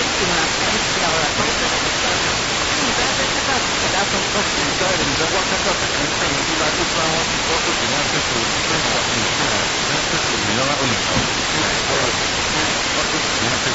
定啦，太小了，都是那个。你不要再看到其他东西。 你在我看到这个生意出来不知道我是怎样就是生活你看，那就是你让他问你我是怎样就是